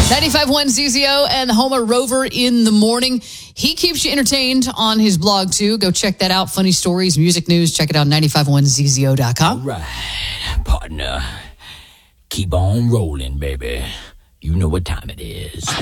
95.1 ZZO and the Homer Rover in the morning. He keeps you entertained on his blog, too. Go check that out. Funny stories, music news. Check it out, 951ZZO.com. All right, partner. Keep on rolling, baby. You know what time it is.